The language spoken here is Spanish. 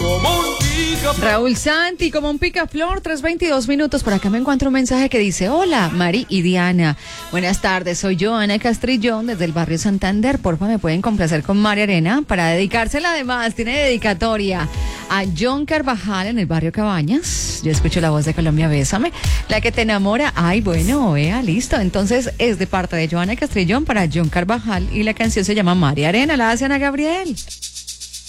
Raúl Santi, como un picaflor, 3:22 minutos. Por acá me encuentro un mensaje que dice: hola, Mari y Diana. Buenas tardes, soy Joana Castrillón desde el barrio Santander. Porfa, me pueden complacer con María Arena para dedicársela. Además, tiene dedicatoria a John Carvajal en el barrio Cabañas. Yo escucho la voz de Colombia, bésame. La que te enamora. Ay, bueno, vea, listo. Entonces es de parte de Joana Castrillón para John Carvajal y la canción se llama María Arena. La hace Ana Gabriel.